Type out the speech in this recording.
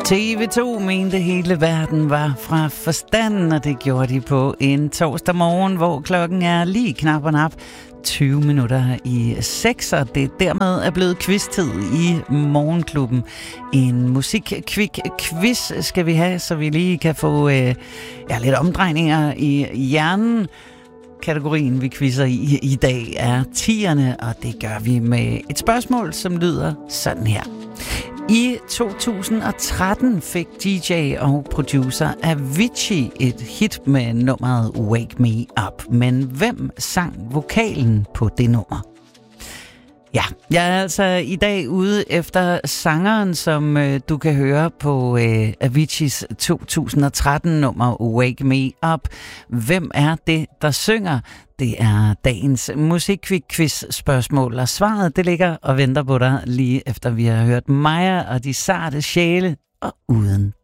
TV2 mente hele verden var fra forstanden, og det gjorde de på en torsdag morgen, hvor klokken er lige knap og nap 20 minutter i 6, og det dermed er blevet quiz-tid i Morgenklubben. En musik-quiz skal vi have, så vi lige kan få lidt omdrejninger i hjernen. Kategorien, vi quizzer i dag, er 10'erne, og det gør vi med et spørgsmål, som lyder sådan her. I 2013 fik DJ og producer Avicii et hit med nummeret Wake Me Up. Men hvem sang vokalen på det nummer? Ja, jeg er altså i dag ude efter sangeren, som du kan høre på Aviciis 2013-nummer Wake Me Up. Hvem er det, der synger? Det er dagens musikquiz-spørgsmål, og svaret det ligger og venter på dig lige efter vi har hørt Maja og de sarte sjæle og uden